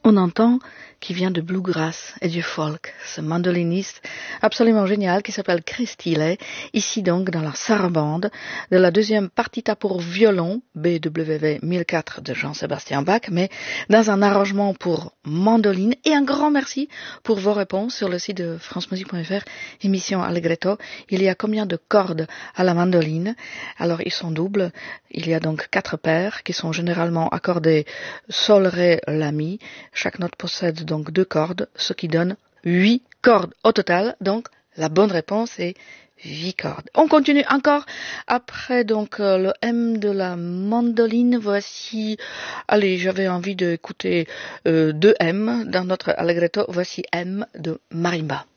On entend qui vient de bluegrass et du folk, ce mandoliniste absolument génial qui s'appelle Chris Thile, ici donc dans la sarabande de la deuxième partita pour violon, BWV 1004 de Jean-Sébastien Bach, mais dans un arrangement pour mandoline. Et un grand merci pour vos réponses sur le site de francemusique.fr, émission Allegretto. Il y a combien de cordes à la mandoline? Alors ils sont doubles, il y a donc 4 paires qui sont généralement accordées sol, ré, la, mi. Chaque note possède donc 2 cordes, ce qui donne 8 cordes au total. Donc, la bonne réponse est 8 cordes. On continue encore après donc le M de la mandoline. Voici, allez, j'avais envie d'écouter 2 M dans notre Allegretto. Voici M de marimba.